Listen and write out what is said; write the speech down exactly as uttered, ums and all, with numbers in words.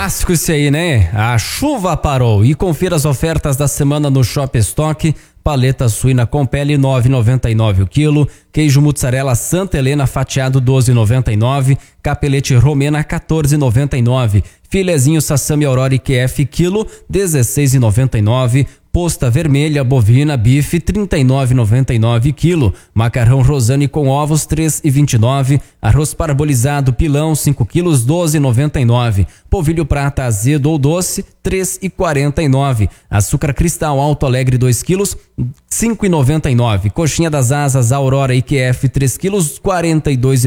clássico esse aí, né? A chuva parou. E confira as ofertas da semana no Shop Stock. Paleta suína com pele nove reais e noventa e nove centavos o quilo, queijo mussarela Santa Helena fatiado doze reais e noventa e nove centavos, capelete romena quatorze reais e noventa e nove centavos, filezinho Sassami Aurora Q F quilo dezesseis reais e noventa e nove centavos, posta vermelha bovina bife trinta e nove reais e noventa e nove centavos quilo, macarrão Rosane com ovos três reais e vinte e nove centavos, arroz parbolizado pilão cinco quilos doze reais e noventa e nove centavos, polvilho prata azedo ou doce três reais e quarenta e nove centavos, açúcar cristal Alto Alegre dois quilos cinco reais e noventa e nove centavos, coxinha das asas Aurora I Q F três quilos quarenta e dois reais